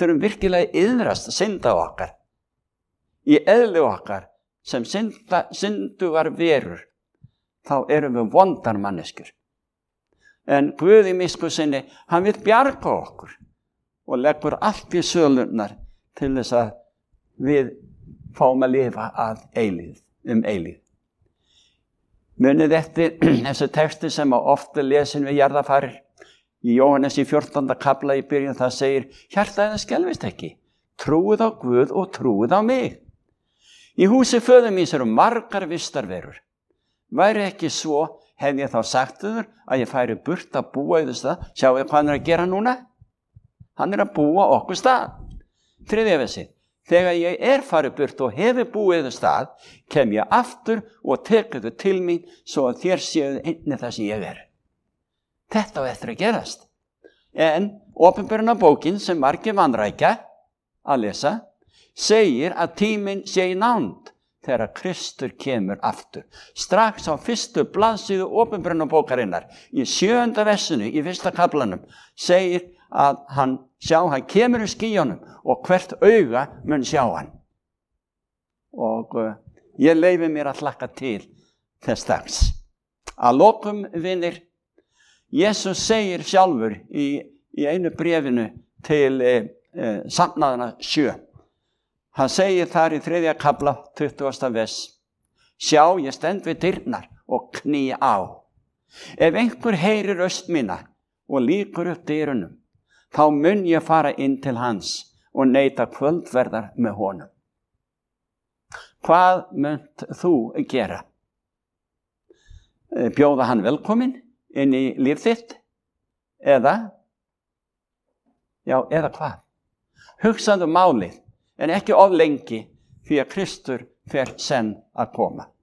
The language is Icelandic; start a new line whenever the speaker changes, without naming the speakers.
þurfum virkilega iðrast synda okkar. Í eðli okkar sem syndugar verur, þá erum við vondar manneskjur. En Guð í miskunn sinni, hann vill bjarga okkur og leggur allt í sölurnar til þess að við fáum að lifa að eilíð. Munið eftir þessu texti sem oft er lesin við jarðarfarir. Í Jóhannes í 14. kafla í byrjun það segir, hjartað skelfist ekki, trúið á Guð og trúið á mig. Í húsi föður míns eru margar vistarverur. Væri ekki svo, hef ég þá sagt þér að ég færi burt að búa í þess stað. Sjáu hvað hann er að gera núna? Hann er að búa okkur stað. 3. versi. Þegar ég er farið burt og hefur búið í þess stað, kem ég aftur og tekur þau til mín svo að þér séu einnig það sem ég er. Þetta á eftir að gerast. En opinberunarbókin sem margir vanrækja að lesa, segir að tíminn sé í nánd þegar Kristur kemur aftur. Strax á fyrstu blaðsíðu opinberunarbókarinnar í 7. versinu í 1. kaflanum segir að hann kemur í skýjunum og hvert auga mun sjá hann. Og ég leyfi mér að hlakka til þess dags. Að lokum, vinir, Jesús segir sjálfur í einu bréfinu til safnaðana 7. Hann segir þar í 3. kafla 20. vers. Sjá, ég stend við dyrnar og kný á. Ef einhver heyrir röst mína og lýkur upp dyrunum, þá mun ég fara inn til hans og neita kvöldverðar með honum. Hvað munt þú gera? Bjóða hann velkomin inn í líf þitt? Eða hvað? Hugsaðu málið, en ekki of lengi, því að Kristur fer senn að koma.